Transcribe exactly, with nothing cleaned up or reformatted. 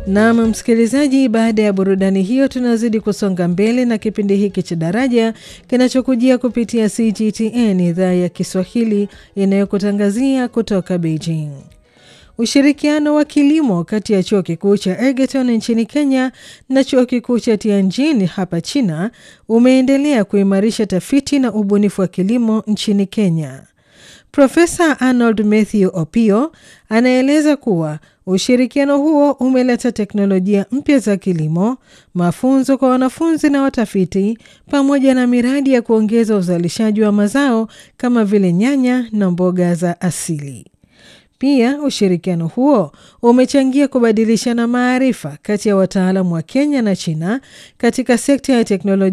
Na msikilizaji, baada ya burudani hiyo tunazidi kusonga mbele na kipindi hiki cha Daraja kinachokujia kupitia C G T N idhaa ya Kiswahili inayokutangazia kutoka Beijing. Ushirikiano wa kilimo kati ya Chuo Kikuu cha Egerton nchini Kenya na Chuo Kikuu cha Tianjin hapa China umeendelea kuimarisha tafiti na ubunifu wa kilimo nchini Kenya. Profesa Arnold Mathew Opio anaeleza kuwa ushirikiano huo umeleta teknolojia mpya za kilimo, mafunzo kwa wanafunzi na watafiti, pamoja na miradi ya kuongeza uzalishaji wa mazao kama vile nyanya na mboga za asili. Pia ushirikiano huo umechangia kubadilishana maarifa kati ya wataalamu wa Kenya na China katika sekta ya teknolojia